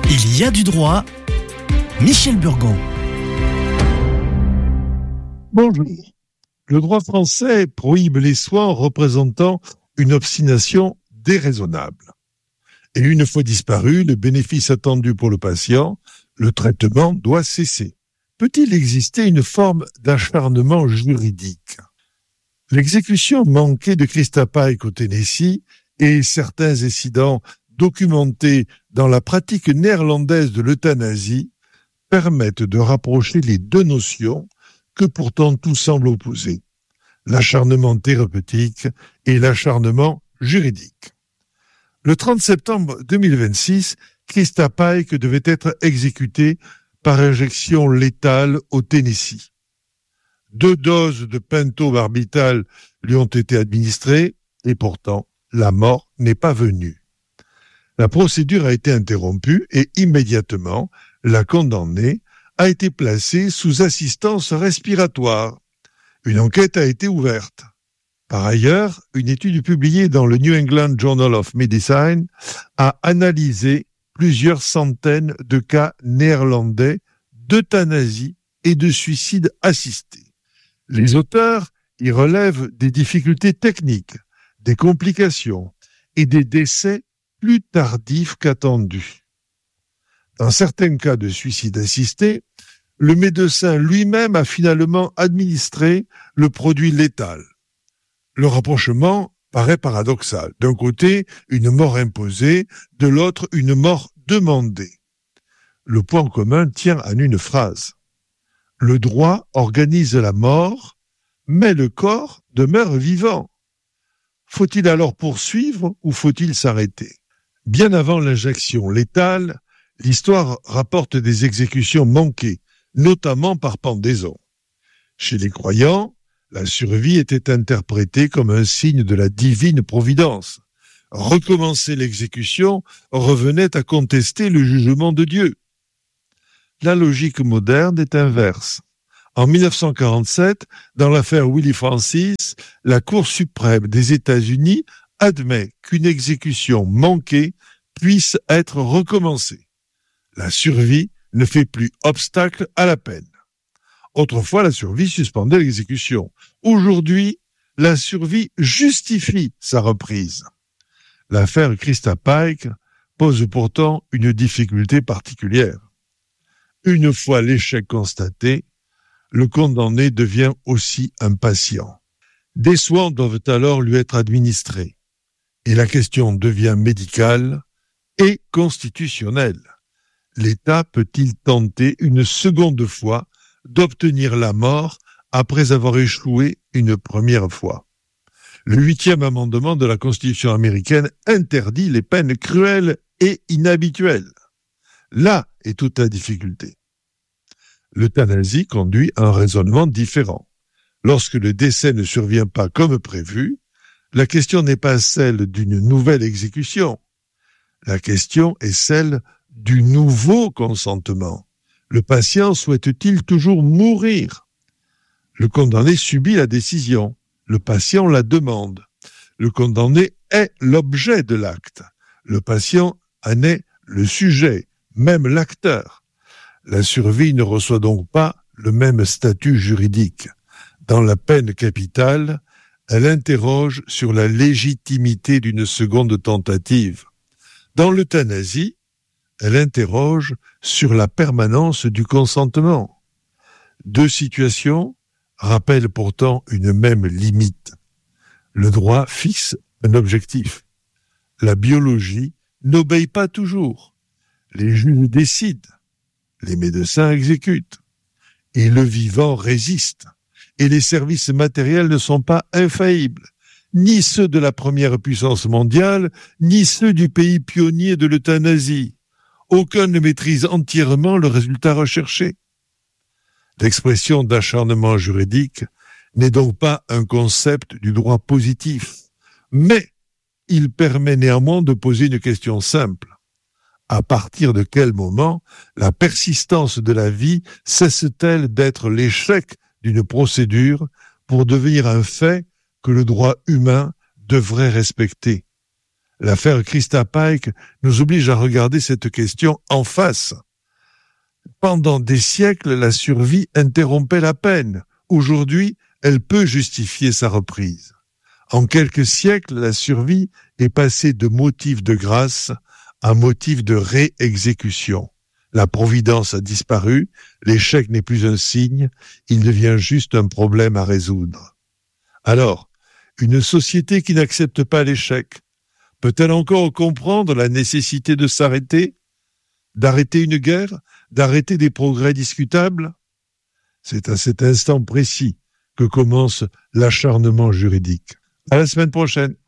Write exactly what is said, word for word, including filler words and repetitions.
Il y a du droit. Michel Burgon. Bonjour. Le droit français prohibe les soins représentant une obstination déraisonnable. Et une fois disparu le bénéfice attendu pour le patient, le traitement doit cesser. Peut-il exister une forme d'acharnement juridique ? L'exécution manquée de Christa Pike au Tennessee et certains incidents documentés dans la pratique néerlandaise de l'euthanasie permettent de rapprocher les deux notions que pourtant tout semble opposer, l'acharnement thérapeutique et l'acharnement juridique. Le trente septembre deux mille vingt-six, Christa Pike devait être exécutée par injection létale au Tennessee. Deux doses de pentobarbital lui ont été administrées et pourtant la mort n'est pas venue. La procédure a été interrompue et immédiatement, la condamnée a été placée sous assistance respiratoire. Une enquête a été ouverte. Par ailleurs, une étude publiée dans le New England Journal of Medicine a analysé plusieurs centaines de cas néerlandais d'euthanasie et de suicide assisté. Les auteurs y relèvent des difficultés techniques, des complications et des décès plus tardifs qu'attendus. Dans certains cas de suicide assisté, le médecin lui-même a finalement administré le produit létal. Le rapprochement paraît paradoxal. D'un côté, une mort imposée, de l'autre, une mort demandée. Le point commun tient en une phrase. Le droit organise la mort, mais le corps demeure vivant. Faut-il alors poursuivre ou faut-il s'arrêter ? Bien avant l'injection létale, l'histoire rapporte des exécutions manquées, notamment par pendaison. Chez les croyants, la survie était interprétée comme un signe de la divine providence. Recommencer l'exécution revenait à contester le jugement de Dieu. La logique moderne est inverse. En mille neuf cent quarante-sept, dans l'affaire Willie Francis, la Cour suprême des États-Unis admet qu'une exécution manquée puisse être recommencée. La survie ne fait plus obstacle à la peine. Autrefois, la survie suspendait l'exécution. Aujourd'hui, la survie justifie sa reprise. L'affaire Christa Pike pose pourtant une difficulté particulière. Une fois l'échec constaté, le condamné devient aussi un patient. Des soins doivent alors lui être administrés. Et la question devient médicale et constitutionnelle. L'État peut-il tenter une seconde fois d'obtenir la mort après avoir échoué une première fois ? Le huitième amendement de la Constitution américaine interdit les peines cruelles et inhabituelles. Là est toute la difficulté. L'euthanasie conduit à un raisonnement différent. Lorsque le décès ne survient pas comme prévu, la question n'est pas celle d'une nouvelle exécution. La question est celle du nouveau consentement. Le patient souhaite-t-il toujours mourir ? Le condamné subit la décision. Le patient la demande. Le condamné est l'objet de l'acte. Le patient en est le sujet, même l'acteur. La survie ne reçoit donc pas le même statut juridique. Dans la peine capitale, elle interroge sur la légitimité d'une seconde tentative. Dans l'euthanasie, elle interroge sur la permanence du consentement. Deux situations rappellent pourtant une même limite. Le droit fixe un objectif. La biologie n'obéit pas toujours. Les juges décident. Les médecins exécutent. Et le vivant résiste. Et les services matériels ne sont pas infaillibles. Ni ceux de la première puissance mondiale, ni ceux du pays pionnier de l'euthanasie. Aucun ne maîtrise entièrement le résultat recherché. L'expression d'acharnement juridique n'est donc pas un concept du droit positif, mais il permet néanmoins de poser une question simple. À partir de quel moment la persistance de la vie cesse-t-elle d'être l'échec d'une procédure pour devenir un fait que le droit humain devrait respecter ? L'affaire Christa Pike nous oblige à regarder cette question en face. Pendant des siècles, la survie interrompait la peine. Aujourd'hui, elle peut justifier sa reprise. En quelques siècles, la survie est passée de motif de grâce à motif de réexécution. La providence a disparu, l'échec n'est plus un signe, il devient juste un problème à résoudre. Alors, une société qui n'accepte pas l'échec, peut-elle encore comprendre la nécessité de s'arrêter, d'arrêter une guerre, d'arrêter des progrès discutables ? C'est à cet instant précis que commence l'acharnement juridique. À la semaine prochaine.